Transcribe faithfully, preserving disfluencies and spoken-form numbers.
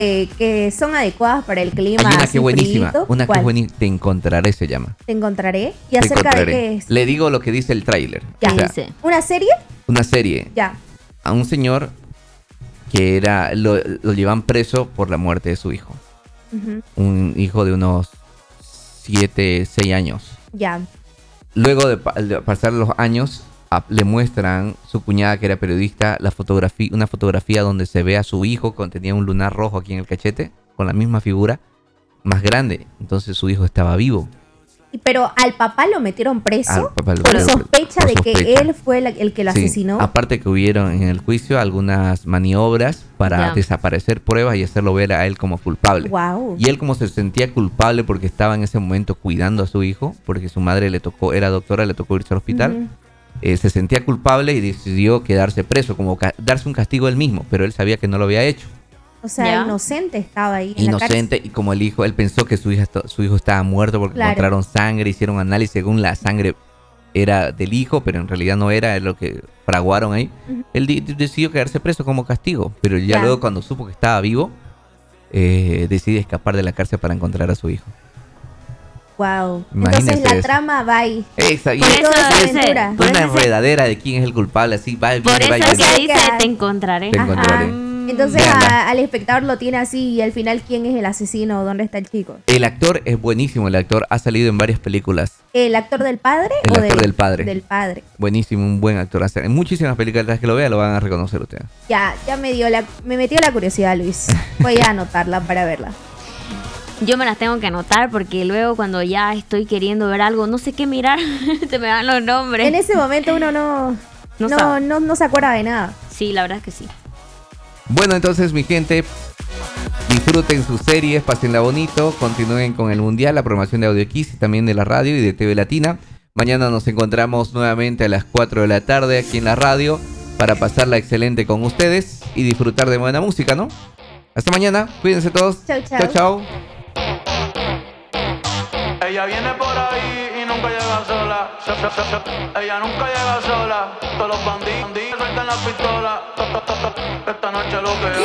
eh, que son adecuadas para el clima. Hay una así que es buenísima, frío. una que ¿Cuál? es buenísima, Te encontraré se llama. Te encontraré. ¿Y Te acerca encontraré. de qué es? Le digo lo que dice el tráiler. Ya. O sea, Dice. ¿Una serie? una serie. Ya. A un señor que era lo, lo llevan preso por la muerte de su hijo. Ujú. Un hijo de unos siete, seis años. Ya. Luego de, pa- de pasar los años, a- le muestran su cuñada que era periodista la fotografía, una fotografía donde se ve a su hijo con tenía un lunar rojo aquí en el cachete, con la misma figura, más grande. Entonces su hijo estaba vivo. Y- Pero al papá lo metieron preso Al papá lo por metieron sospecha por de que sospecha. él fue la- el que lo Sí, asesinó. aparte que hubieron en el juicio algunas maniobras para Ya. desaparecer pruebas y hacerlo ver a él como culpable. Wow. Y él como se sentía culpable porque estaba en ese momento cuidando a su hijo, porque su madre le tocó, era doctora, le tocó irse al hospital, Ujú. eh, se sentía culpable y decidió quedarse preso, como ca- darse un castigo él mismo, pero él sabía que no lo había hecho. O sea, Ya. inocente estaba ahí. en la Inocente, y como el hijo, él pensó que su, hija, esto- su hijo estaba muerto porque Claro. encontraron sangre, hicieron análisis según la sangre era del hijo, pero en realidad no era, es lo que fraguaron ahí. Ujú. Él di- decidió quedarse preso como castigo, pero ya Claro. luego cuando supo que estaba vivo, eh, decide escapar de la cárcel para encontrar a su hijo. Wow. Imagínese Entonces la eso. trama va ahí. Esa, y Por es- eso Toda esa dice- aventura. por una eso dice- enredadera de quién es el culpable, así va, Por viene, va y eso viene. se dice Ajá. te encontraré. Te Ajá. encontraré. Mm. Entonces Veanla. a- al espectador lo tiene así y al final quién es el asesino o dónde está el chico. El actor es buenísimo, el actor ha salido en varias películas. ¿El actor del padre El o actor del padre. Del padre. Buenísimo, un buen actor. Hace- En muchísimas películas que lo vea lo van a reconocer ustedes. Ya, ya me dio la, me metió la curiosidad, Luis. Voy a anotarla para verla. Yo me las tengo que anotar porque luego cuando ya estoy queriendo ver algo, no sé qué mirar, se me dan los nombres. En ese momento uno no, No no, sabe. no, no se acuerda de nada. Sí, la verdad es que sí. Bueno, entonces, mi gente, disfruten sus series, pásenla bonito, continúen con el Mundial, la programación de Audio X y también de la radio y de T V Latina. Mañana nos encontramos nuevamente a las cuatro de la tarde aquí en la radio para pasarla excelente con ustedes y disfrutar de buena música, ¿no? Hasta mañana, cuídense todos. Chau, chau. Chau, chau. Ella viene por ahí y nunca llega sola. So- so- so- so- Ella nunca llega sola. Todos los bandidos sueltan la pistola. Esta noche lo que